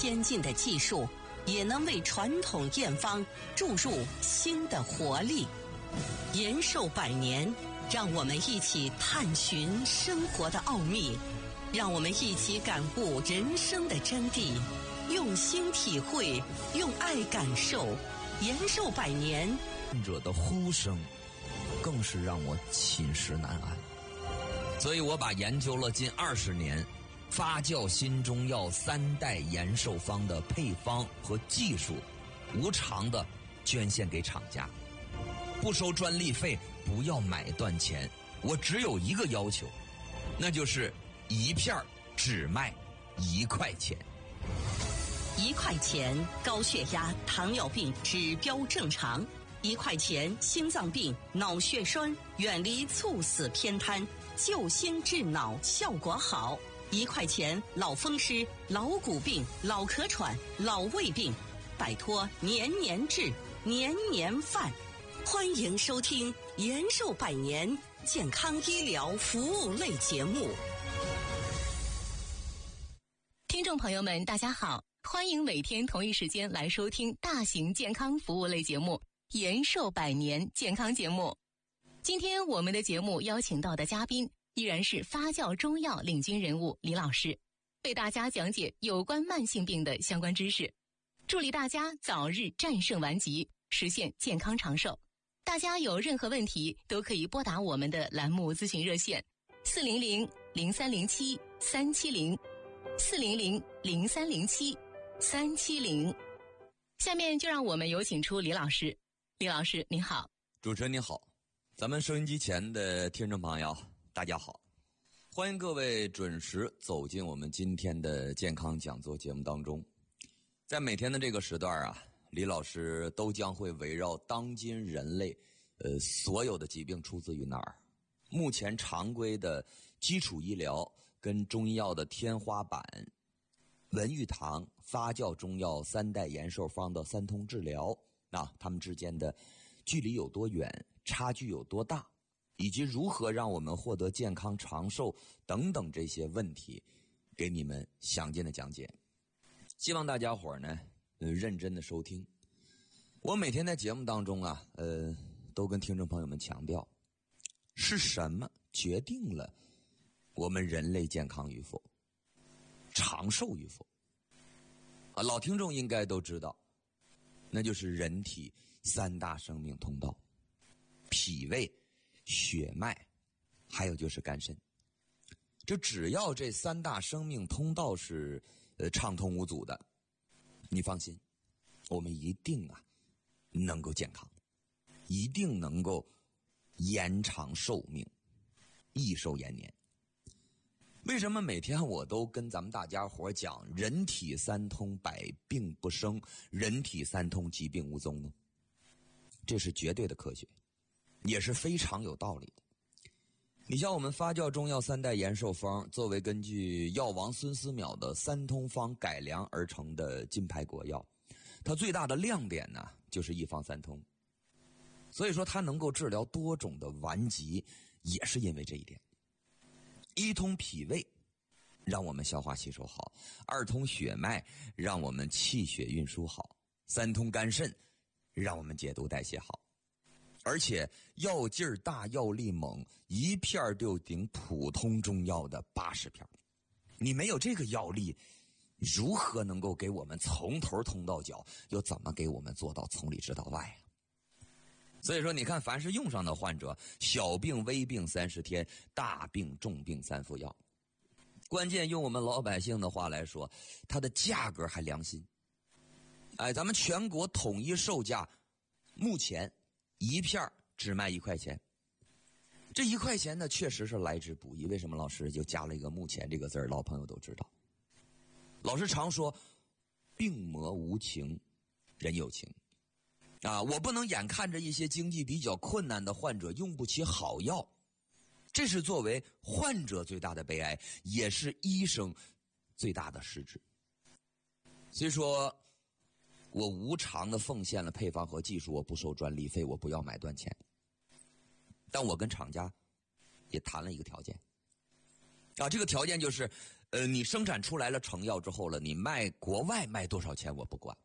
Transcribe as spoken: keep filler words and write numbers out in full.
先进的技术，也能为传统验方注入新的活力。延寿百年，让我们一起探寻生活的奥秘，让我们一起感悟人生的真谛，用心体会，用爱感受。延寿百年， 患者的呼声更是让我寝食难安。所以我把研究了近二十年发酵新中药三代延寿方的配方和技术，无偿的捐献给厂家，不收专利费，不要买断钱。我只有一个要求，那就是一片只卖一块钱。 一块钱高血压、糖尿病指标正常；一块钱心脏病、脑血栓远离猝死偏瘫，救心治脑效果好；一块钱老风湿、老骨病、老咳喘、老胃病，摆脱年年治、年年犯。欢迎收听延寿百年健康医疗服务类节目。 听众朋友们，大家好，欢迎每天同一时间来收听大型健康服务类节目延寿百年健康节目。今天我们的节目邀请到的嘉宾依然是发酵中药领军人物李老师，为大家讲解有关慢性病的相关知识，助力大家早日战胜顽疾，实现健康长寿。大家有任何问题都可以拨打我们的栏目咨询热线四零零零三零七三七零四零零零三零七三七零。下面就让我们有请出李老师。李老师您好。 主持人您好，咱们收音机前的听众朋友大家好，欢迎各位准时走进我们今天的健康讲座节目当中。在每天的这个时段啊，李老师都将会围绕当今人类呃所有的疾病出自于哪儿，目前常规的基础医疗跟中医药的天花板，文玉堂发酵中药三代延寿方的三通治疗，那他们之间的距离有多远，差距有多大，以及如何让我们获得健康长寿等等这些问题，给你们详尽的讲解。希望大家伙呢呃认真的收听。我每天在节目当中啊呃都跟听众朋友们强调，是什么决定了我们人类健康与否，长寿与否啊？老听众应该都知道，那就是人体三大生命通道：脾胃、血脉，还有就是肝肾。这只要这三大生命通道是呃畅通无阻的，你放心，我们一定啊能够健康，一定能够延长寿命，益寿延年。为什么每天我都跟咱们大家伙讲人体三通百病不生，人体三通疾病无踪呢？这是绝对的科学，也是非常有道理的。你像我们发酵中药三代延寿方，作为根据药王孙思邈的三通方改良而成的金牌国药，它最大的亮点呢就是一方三通，所以说它能够治疗多种的顽疾，也是因为这一点。一通脾胃，让我们消化吸收好；二通血脉，让我们气血运输好；三通肝肾，让我们解毒代谢好。而且药劲儿大，药力猛，一片就顶普通中药的八十片。你没有这个药力，如何能够给我们从头通到脚，又怎么给我们做到从里直到外啊？所以说你看，凡是用上的患者，小病微病三十天，大病重病三服药。关键用我们老百姓的话来说，它的价格还良心。哎，咱们全国统一售价目前一片只卖一块钱。这一块钱呢确实是来之不易，为什么老师就加了一个目前这个字儿？老朋友都知道，老师常说病魔无情，人有情啊！我不能眼看着一些经济比较困难的患者用不起好药，这是作为患者最大的悲哀，也是医生最大的失职。所以说我无偿的奉献了配方和技术，我不收专利费，我不要买断钱。但我跟厂家也谈了一个条件啊，这个条件就是呃，你生产出来了成药之后了，你卖国外卖多少钱我不管，